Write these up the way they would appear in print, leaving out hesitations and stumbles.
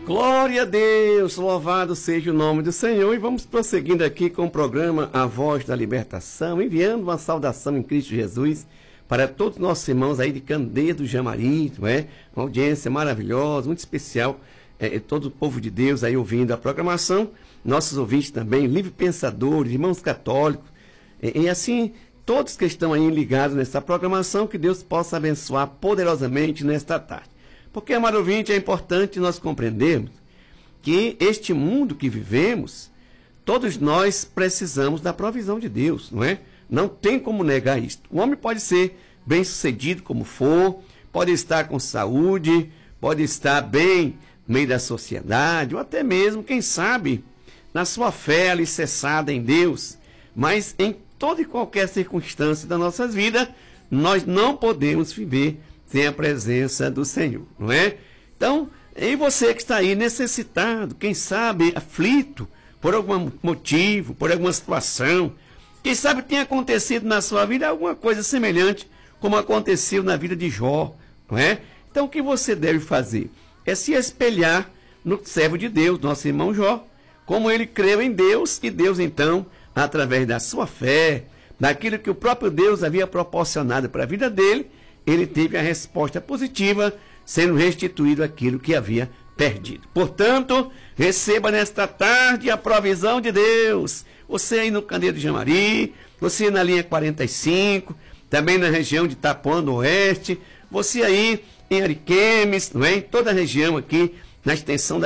Glória a Deus, louvado seja o nome do Senhor. E vamos prosseguindo aqui com o programa A Voz da Libertação, enviando uma saudação em Cristo Jesus para todos os nossos irmãos aí de Candeia do Jamari, não é? Uma audiência maravilhosa, muito especial, todo o povo de Deus aí ouvindo a programação, nossos ouvintes também, livre pensadores, irmãos católicos, e assim, todos que estão aí ligados nessa programação, que Deus possa abençoar poderosamente nesta tarde. Porque, amado ouvinte, é importante nós compreendermos que este mundo que vivemos, todos nós precisamos da provisão de Deus, não é? Não tem como negar isso. O homem pode ser bem-sucedido como for, pode estar com saúde, pode estar bem no meio da sociedade, ou até mesmo, quem sabe, na sua fé alicerçada em Deus. Mas em toda e qualquer circunstância da nossa vida, nós não podemos viver sem a presença do Senhor, não é? Então, e você que está aí necessitado, quem sabe aflito por algum motivo, por alguma situação, quem sabe tenha acontecido na sua vida alguma coisa semelhante como aconteceu na vida de Jó, não é? Então, o que você deve fazer? É se espelhar no servo de Deus, nosso irmão Jó, como ele creu em Deus, e Deus, então, através da sua fé, daquilo que o próprio Deus havia proporcionado para a vida dele, ele teve a resposta positiva, sendo restituído aquilo que havia perdido. Portanto, receba nesta tarde a provisão de Deus. Você aí no Candeia do Jamari, você na linha 45, também na região de Itapuã do Oeste, você aí em Ariquemes, não é? Em toda a região aqui, na extensão da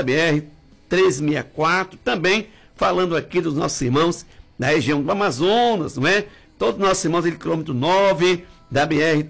BR-364, também falando aqui dos nossos irmãos da região do Amazonas, não é? Todos os nossos irmãos do quilômetro 9, da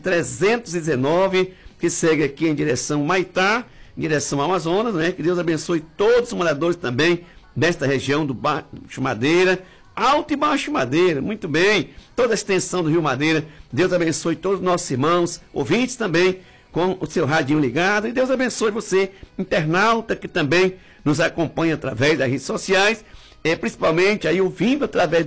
BR-319, que segue aqui em direção Maitá, em direção ao Amazonas, né? Que Deus abençoe todos os moradores também desta região do Baixo Madeira, Alto e Baixo Madeira, muito bem, toda a extensão do Rio Madeira. Deus abençoe todos os nossos irmãos, ouvintes também, com o seu radinho ligado, e Deus abençoe você, internauta, que também nos acompanha através das redes sociais, principalmente aí ouvindo através